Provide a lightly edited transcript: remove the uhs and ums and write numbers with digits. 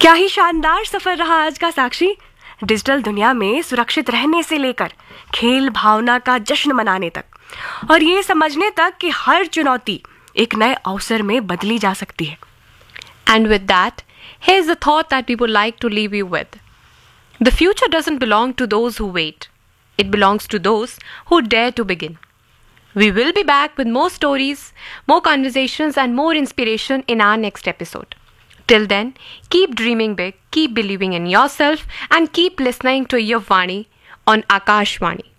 क्या ही शानदार सफर रहा आज का साक्षी। डिजिटल दुनिया में सुरक्षित रहने से लेकर खेल भावना का जश्न मनाने तक और ये समझने तक कि हर चुनौती एक नए अवसर में बदली जा सकती है। And with that, here's a thought that we would like to leave you with. The future doesn't belong to those who wait. It belongs to those who dare to begin. We will be back with more stories, more conversations, and more inspiration in our next episode. Till then, keep dreaming big, keep believing in yourself, and keep listening to your Vani on Akashvani.